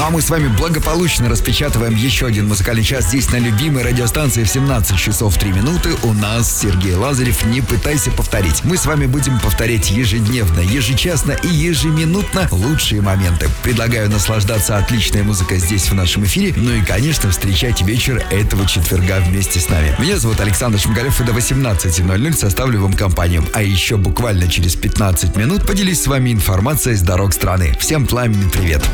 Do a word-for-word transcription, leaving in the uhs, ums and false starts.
а мы с вами благополучно распечатываем еще один музыкальный час здесь на любимой радиостанции в семнадцать часов три минуты. У нас Сергей Лазарев. Не пытайся повторить. Мы с вами будем повторять ежедневно, ежечасно и ежеминутно лучшие моменты. Предлагаю наслаждаться отличной музыкой здесь в нашем эфире. Ну и, конечно, встречайте вечер этого четверга вместе с нами. Меня зовут Александр Шмагалев, и до восемнадцати ноль-ноль составлю вам компанию. А еще буквально через пятнадцать минут поделюсь с вами информацией с дорог страны. Всем пламенный привет.